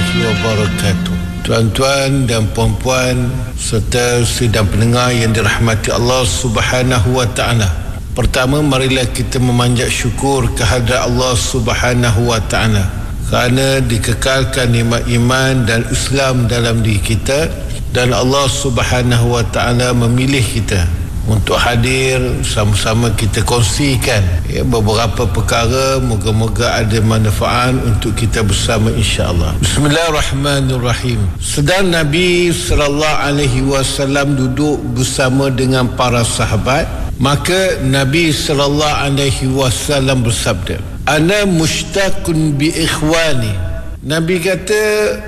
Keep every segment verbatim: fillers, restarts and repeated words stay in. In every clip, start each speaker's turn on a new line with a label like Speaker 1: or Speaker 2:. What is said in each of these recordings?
Speaker 1: warahmatullahi wabarakatuh. Tuan-tuan dan puan-puan serta sidang pendengar yang dirahmati Allah Subhanahu wa taala. Pertama, marilah kita memanjat syukur kehadrat Allah Subhanahu wa taala kerana dikekalkan nikmat iman dan Islam dalam diri kita, dan Allah Subhanahu wa taala memilih kita untuk hadir sama-sama kita kongsikan ya, beberapa perkara, moga-moga ada manfaat untuk kita bersama insya-Allah. Bismillahirrahmanirrahim. Sedang Nabi sallallahu alaihi wasallam duduk bersama dengan para sahabat, maka Nabi sallallahu alaihi wasallam bersabda, "Ana mushtaqun bi ikhwani." Nabi kata,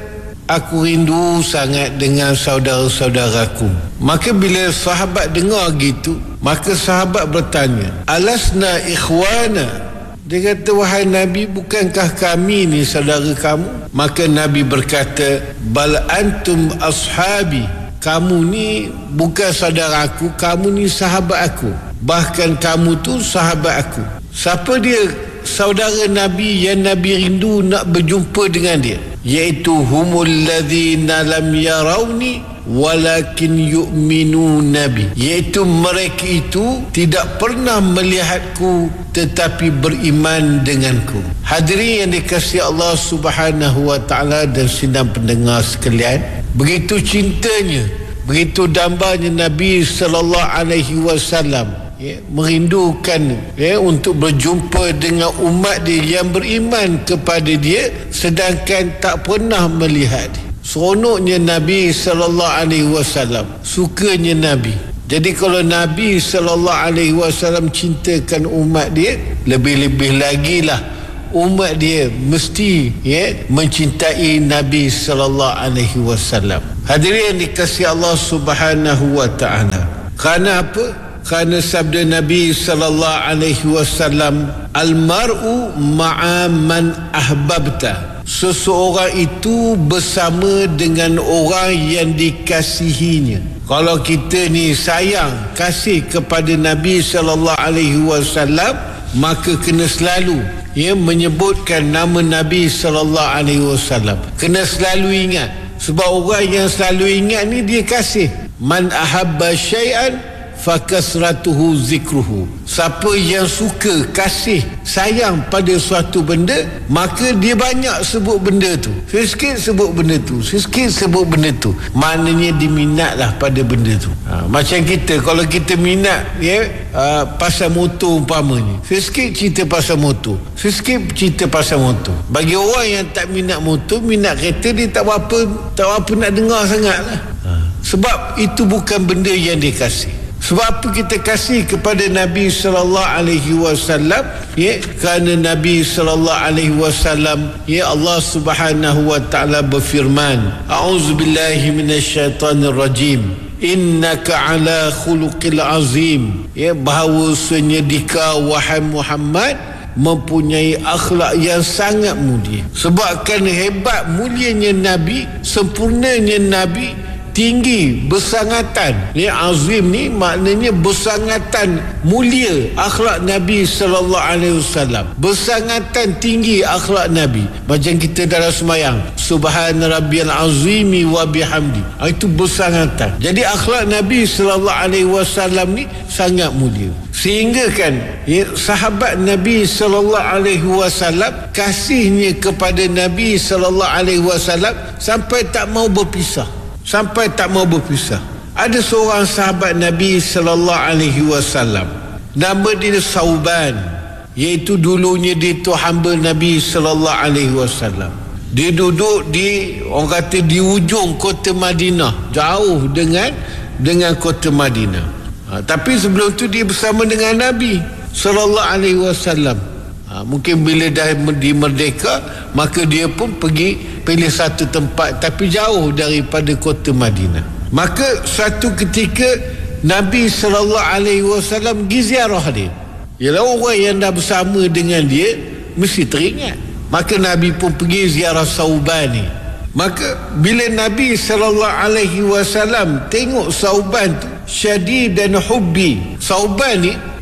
Speaker 1: aku rindu sangat dengan saudara-saudaraku. Maka bila sahabat dengar gitu, maka sahabat bertanya, "Alasna ikhwana?" Dia kata, "Wahai Nabi, bukankah kami ni saudara kamu?" Maka Nabi berkata, "Bal antum ashabi." Kamu ni bukan saudara aku, kamu ni sahabat aku. Bahkan kamu tu sahabat aku. Siapa dia saudara Nabi yang Nabi rindu nak berjumpa dengan dia? Iaitu humul ladzina lam yarawni walakin yu'minu nabi. Iaitu mereka itu tidak pernah melihatku tetapi beriman denganku. Hadirin yang dikasihi Allah Subhanahu wa taala dan sidang pendengar sekalian, begitu cintanya, begitu dambanya Nabi sallallahu alaihi wasallam ya, merindukan ya, untuk berjumpa dengan umat dia yang beriman kepada dia sedangkan tak pernah melihat dia. Seronoknya Nabi sallallahu alaihi wasallam, sukanya Nabi. Jadi kalau Nabi sallallahu alaihi wasallam cintakan umat dia, lebih-lebih lagi lah umat dia mesti ya, mencintai Nabi sallallahu alaihi wasallam. Hadirin yang dikasihi Allah Subhanahu wa taala. Kerana apa? Kerana sabda Nabi sallallahu alaihi wasallam, "Al-mar'u ma'a man ahbabta." Seseorang itu bersama dengan orang yang dikasihinya. Kalau kita ni sayang, kasih kepada Nabi sallallahu alaihi wasallam, maka kena selalu ya menyebutkan nama Nabi sallallahu alaihi wasallam. Kena selalu ingat, sebab orang yang selalu ingat ni dia kasih. Man ahabba syai'an fakasratuhu zikruhu. Siapa yang suka, kasih, sayang pada suatu benda, maka dia banyak sebut benda tu. Sikit sebut benda tu, sikit sebut benda tu. Maknanya diminatlah pada benda tu. Ha, macam kita, kalau kita minat ya uh, pasal motor umpamanya, sikit cerita pasal motor, sikit cerita pasal motor. Bagi orang yang tak minat motor, minat kereta, dia tak apa tak apa nak dengar sangatlah. Ha. Sebab itu bukan benda yang dia kasih. Sebab apa kita kasih kepada Nabi sallallahu alaihi wasallam? Ya, kerana Nabi sallallahu alaihi wasallam, ya, Allah Subhanahu wa taala berfirman, "A'udzubillahi minasyaitonir rajim. Innaka ala khuluqil azim." Ya, bahawasanya dikau wahai Muhammad mempunyai akhlak yang sangat mulia. Sebabkan hebat mulianya Nabi, sempurnanya Nabi, tinggi, bersangatan. Ni azim ni maknanya bersangatan mulia akhlak Nabi sallallahu alaihi wasallam. Bersangatan tinggi akhlak Nabi. Macam kita dalam sembahyang, subhana rabbiyal azimi wa bihamdi. Itu bersangatan. Jadi akhlak Nabi sallallahu alaihi wasallam ni sangat mulia. Sehingga kan ya, sahabat Nabi sallallahu alaihi wasallam kasihnya kepada Nabi sallallahu alaihi wasallam sampai tak mau berpisah. Sampai tak mau berpisah. Ada seorang sahabat Nabi sallallahu alaihi wasallam, nama dia Sauban, iaitu dulunya dia tu hamba Nabi sallallahu alaihi wasallam. Dia duduk di, orang kata, di ujung kota Madinah, jauh dengan dengan kota Madinah. Ha, tapi sebelum tu dia bersama dengan Nabi sallallahu alaihi wasallam. Ha, mungkin bila dah dimerdeka, maka dia pun pergi pilih satu tempat tapi jauh daripada kota Madinah. Maka suatu ketika Nabi sallallahu alaihi wasallam pergi ziarah dia. Ialah orang yang dah bersama dengan dia mesti teringat. Maka Nabi pun pergi ziarah Sauban ni. Maka bila Nabi sallallahu alaihi wasallam tengok Sauban tu syadid dan hubbi. Sauban ni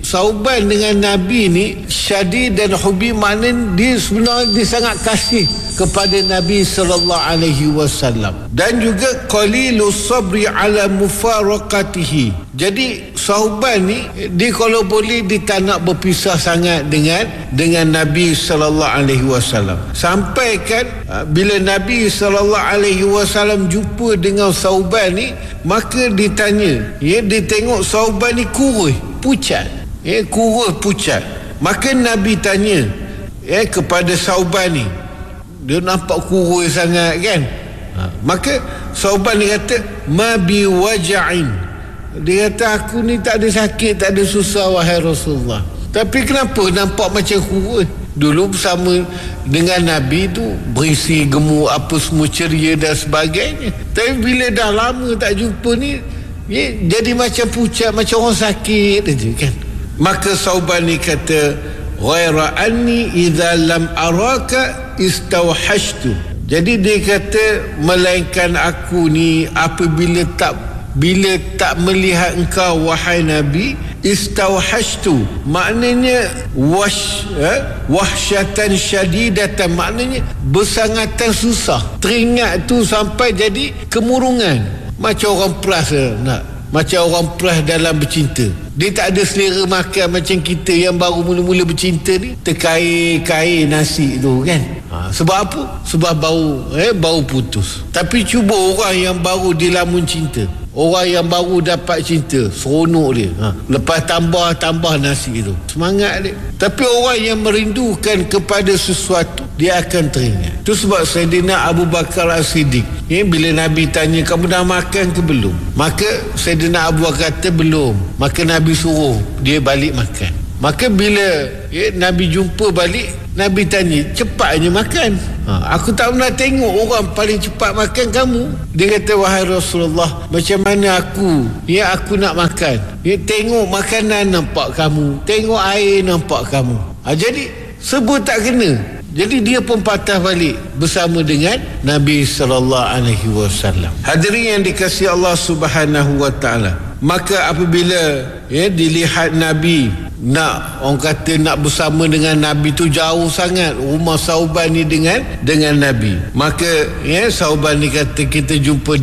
Speaker 1: Sauban dengan Nabi ni syadid dan hubi, maknanya dia sebenarnya dia sangat kasih kepada Nabi sallallahu alaihi wasallam, dan juga qalilus sabri ala mufaraqatihi. Jadi Sauban ni dia kalau boleh dia tak nak berpisah sangat dengan dengan Nabi sallallahu alaihi wasallam, sampai kan bila Nabi sallallahu alaihi wasallam jumpa dengan Sauban ni, maka ditanya, ya, dia tengok Sauban ni kurus pucat, ya, kurus pucat. Maka Nabi tanya, ya, kepada Sauban ni, dia nampak kurus sangat kan. Ha. Maka Sauban ni kata, ma bi waja'in, dia kata aku ni tak ada sakit, tak ada susah wahai Rasulullah, tapi kenapa nampak macam kurus? Dulu bersama dengan Nabi tu berisi gemuk apa semua, ceria dan sebagainya, tapi bila dah lama tak jumpa ni, ya, jadi macam pucat, macam orang sakit aja kan. Maka Sauban ni kata, ghaira anni idza lam araka istawhashtu. Jadi dia kata, melainkan aku ni apabila tak bila tak melihat engkau wahai Nabi, istawhashtu, maknanya wash eh, wahsyatan syadidatan, maknanya bersangatan susah, teringat tu sampai jadi kemurungan, macam orang peras nak macam orang peras dalam bercinta. Dia tak ada selera makan macam kita yang baru mula-mula bercinta ni, terkair-kair nasi tu kan. Ha, sebab apa? Sebab baru eh baru putus. Tapi cuba orang yang baru dilamun cinta, orang yang baru dapat cinta, seronok dia. Ha, lepas tambah-tambah nasi tu, semangat dia. Tapi orang yang merindukan kepada sesuatu, dia akan teringat. Itu sebab Sayyidina Abu Bakar As-Siddiq, ya, bila Nabi tanya, kamu dah makan ke belum? Maka Sayyidina Abu Bakar kata belum. Maka Nabi suruh dia balik makan. Maka bila, ya, Nabi jumpa balik, Nabi tanya, cepatnya makan. Ha, aku tak pernah tengok orang paling cepat makan kamu. Dia kata, wahai Rasulullah, macam mana aku, ya, aku nak makan, ya, tengok makanan nampak kamu, tengok air nampak kamu. Ha, jadi sebut tak kena. Jadi dia pun patah balik bersama dengan Nabi sallallahu alaihi wasallam. Hadirin yang dikasihi Allah Subhanahu wa taala, maka apabila, ya, dilihat Nabi nak, orang kata nak bersama dengan Nabi tu jauh sangat rumah Sauban ni dengan dengan Nabi, maka, ya, Sauban ni kata, kita jumpa